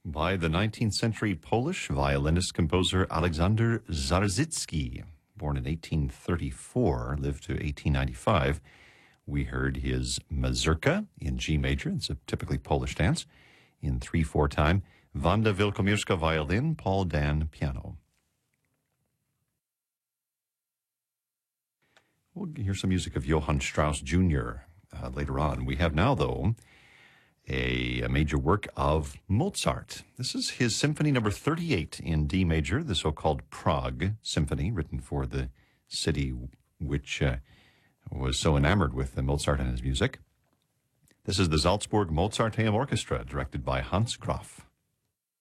by the 19th century Polish violinist-composer Alexander Zarzycki, born in 1834, lived to 1895. We heard his mazurka in G major. It's a typically Polish dance in 3/4 time. Wanda Wielkomirska violin, Paul Dan piano. We'll hear some music of Johann Strauss Jr. Later on. We have now, though, a major work of Mozart. This is his Symphony number 38 in D major, the so-called Prague Symphony, written for the city which was so enamored with Mozart and his music. This is the Salzburg Mozarteum Orchestra, directed by Hans Graf.